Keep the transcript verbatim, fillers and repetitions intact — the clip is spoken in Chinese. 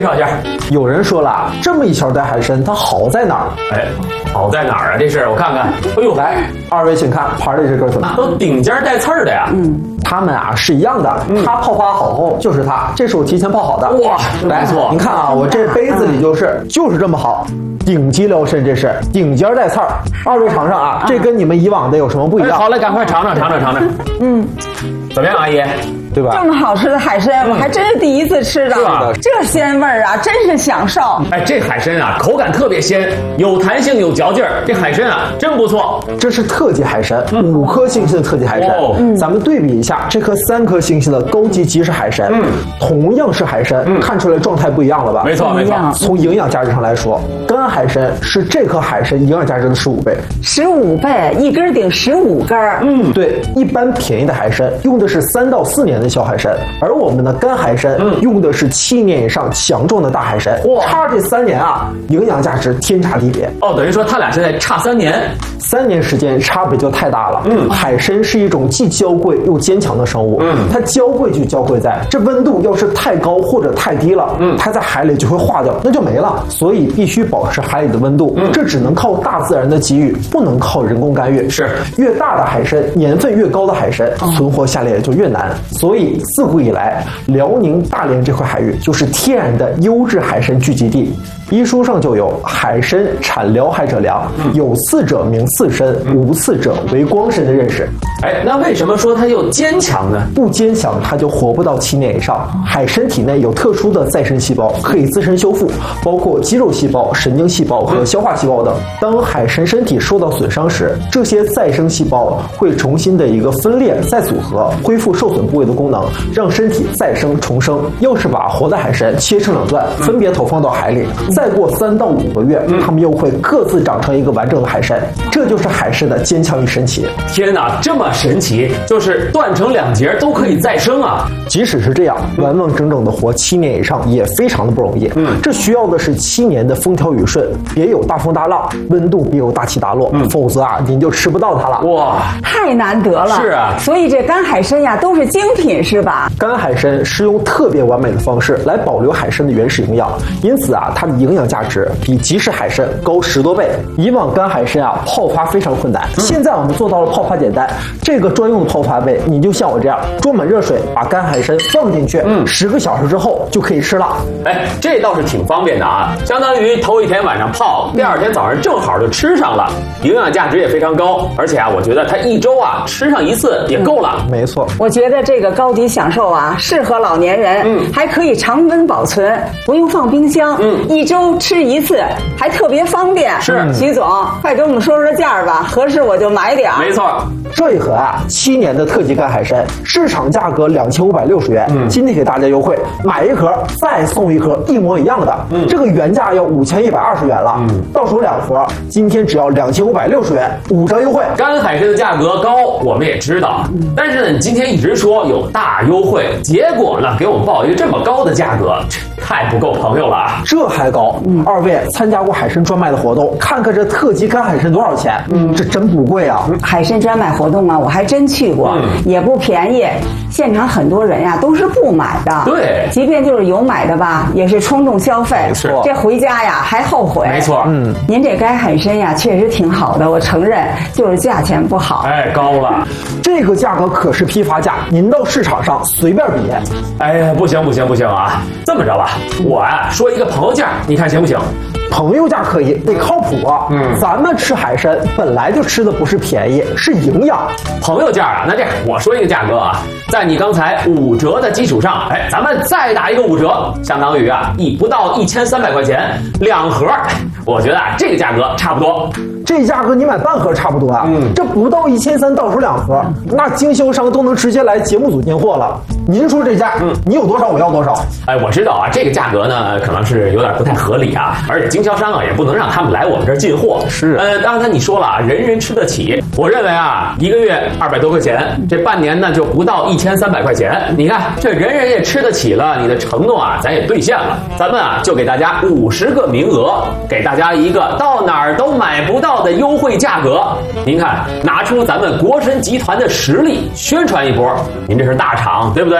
多少钱？ 有人说了，这么一小袋海参，它好在哪儿？ 哎，好在哪儿啊？这是我看看。哎呦， 来，二位请看盘里这根怎么？ 都顶尖带刺儿的呀。 嗯，它们啊是一样的。嗯、它泡发好后就是它，这是我提前泡好的。 哇， 来， 不错。 您看啊，我这杯子里就是、嗯、就是这么好。顶级辽参，这是顶尖带刺儿。二位尝尝啊，这跟你们以往的有什么不一样？ 哎、好嘞，赶快尝尝尝尝尝尝。嗯，怎么样，阿姨？ 对吧？ 这么好吃的海参，我还真是第一次吃到。 是吧？ 这鲜味儿啊，真是享受。 哎，这海参啊，口感特别鲜，有弹性，有嚼劲儿。这海参啊，真不错。 这是特级海参，嗯、五颗星星的特级海参。哦、嗯，咱们对比一下，这颗三颗星星的高级即食海参，嗯，同样是海参，嗯、看出来状态不一样了吧？ 没错没错。 从营养价值上来说，干海参是这颗海参营养价值的十五倍。 十五倍，一根顶十五根。 嗯，对，一般便宜的海参用的是三到四年的小海参。而我们的干海参、嗯、用的是七年以上强壮的大海参，哇，差这三年啊，营养价值天差地别。 哦，等于说它俩现在差三年， 三年时间差别就太大了。嗯，海参是一种既娇贵又坚强的生物。嗯，它娇贵就娇贵在这温度要是太高或者太低了，嗯，它在海里就会化掉，那就没了。所以必须保持海里的温度。嗯，这只能靠大自然的给予，不能靠人工干预。 是， 越大的海参，年份越高的海参，哦、存活下来也就越难。所以。自古以来，辽宁大连这块海域就是天然的优质海参聚集地。医书上就有海参产辽海者良，嗯、有刺者名刺参，嗯、无刺者为光参的认识。 哎，那为什么说它又坚强呢？ 不坚强，它就活不到七年以上。海参体内有特殊的再生细胞，可以自身修复，包括肌肉细胞、神经细胞和消化细胞等。当海参身体受到损伤时，这些再生细胞会重新的一个分裂再组合，恢复受损部位的功能，让身体再生重生。要是把活的海参切成两段，分别投放到海里，再过三到五个月，它们又会各自长成一个完整的海参。这就是海参的坚强与神奇。 天哪，这么神奇，就是断成两截都可以再生啊！ 即使是这样，完完整整的活七年以上也非常的不容易。嗯，这需要的是七年的风调雨顺，别有大风大浪，温度别有大起大落，嗯、否则啊，您就吃不到它了。 哇， 太难得了。 是啊， 所以这干海参呀都是精品，是吧？ 干海参是用特别完美的方式来保留海参的原始营养，因此啊，它的营养价值比即食海参高十多倍。以往干海参啊泡发非常困难，嗯、现在我们做到了泡发简单。这个专用的泡发杯，你就像我这样装满热水，把干海参放进去，嗯，十个小时之后就可以吃了。 哎，这倒是挺方便的啊，相当于头一天晚上泡，第二天早上正好就吃上了，营养价值也非常高。而且啊，我觉得它一周啊吃上一次也够了。 嗯、没错， 我觉得这个高级享受啊，适合老年人，嗯，还可以常温保存，不用放冰箱，嗯，一周吃一次，还特别方便。 是， 徐总，快给我们说说价儿吧，合适我就买点。 没错， 这一盒啊，七年的特级干海参，市场价格两千五百六十元，嗯，今天给大家优惠，买一盒再送一盒一模一样的，嗯，这个原价要五千一百二十元了，嗯，到手两盒，今天只要两千五百六十元，五折优惠。 干海参的价格高，我们也知道，嗯、但是呢，你今天一直说有大优惠，结果呢，给我们报一个这么高的价格，太不够朋友了。 这还高？嗯，二位参加过海参专卖的活动，看看这特级干海参多少钱？嗯，这真不贵啊。 海参专卖活动啊，我还真去过，嗯、也不便宜。现场很多人呀、啊、都是不买的， 对， 即便就是有买的吧，也是冲动消费， 没错， 这回家呀还后悔。 没错， 嗯，您这干海参呀确实挺好的，我承认，就是价钱不好， 哎，高了。 这个价格可是批发价，您到市场上随便比。 哎呀，不行不行不行啊！这么着吧，我呀、啊、说一个朋友价，你看行不行？ 朋友价可以，得靠谱啊。嗯，咱们吃海参本来就吃的不是便宜，是营养。 朋友价啊，那这样我说一个价格啊，在你刚才五折的基础上，哎，咱们再打一个五折，相当于啊一不到一千三百块钱两盒。我觉得啊这个价格差不多。 这价格你买半盒差不多啊。嗯，这不到一千三，到手两盒，那经销商都能直接来节目组进货了。您说这价，嗯，你有多少我要多少。 哎，我知道啊，这个价格呢可能是有点不太合理啊，而且经销商啊也不能让他们来我们这儿进货。 是， 呃，刚才你说了啊，人人吃得起。我认为啊，一个月二百多块钱，这半年呢就不到一千三百块钱。你看，这人人也吃得起了，你的承诺啊，咱也兑现了。咱们啊就给大家五十个名额，给大家一个到哪儿都买不到的优惠价格。您看，拿出咱们国参集团的实力宣传一波，您这是大厂，对不对？